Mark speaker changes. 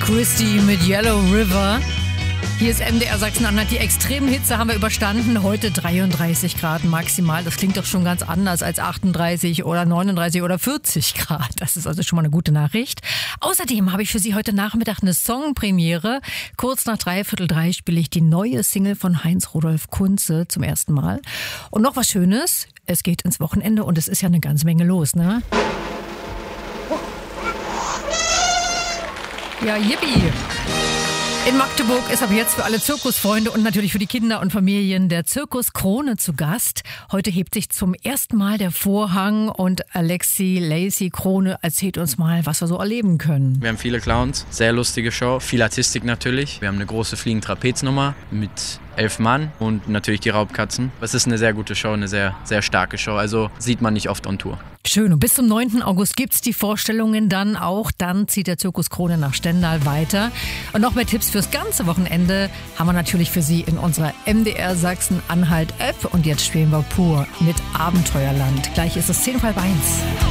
Speaker 1: Christie mit Yellow River. Hier ist MDR Sachsen-Anhalt. Die extremen Hitze haben wir überstanden. Heute 33 Grad maximal. Das klingt doch schon ganz anders als 38 oder 39 oder 40 Grad. Das ist also schon mal eine gute Nachricht. Außerdem habe ich für Sie heute Nachmittag eine Songpremiere. Kurz nach 2:45 spiele ich die neue Single von Heinz-Rudolf Kunze zum ersten Mal. Und noch was Schönes. Es geht ins Wochenende und es ist ja eine ganze Menge los, ne? Ja, yippie! In Magdeburg ist ab jetzt für alle Zirkusfreunde und natürlich für die Kinder und Familien der Zirkus Krone zu Gast. Heute hebt sich zum ersten Mal der Vorhang und Alexi Lacey Krone erzählt uns mal, was wir so erleben können.
Speaker 2: Wir haben viele Clowns, sehr lustige Show, viel Artistik natürlich. Wir haben eine große Fliegen-Trapez-Nummer mit 11 Mann und natürlich die Raubkatzen. Es ist eine sehr gute Show, eine sehr, sehr starke Show, also sieht man nicht oft on Tour.
Speaker 1: Schön, und bis zum 9. August gibt's die Vorstellungen dann auch. Dann zieht der Zirkus Krone nach Stendal weiter. Und noch mehr Tipps fürs ganze Wochenende haben wir natürlich für Sie in unserer MDR Sachsen-Anhalt App. Und jetzt spielen wir pur mit Abenteuerland. Gleich ist es 10:10.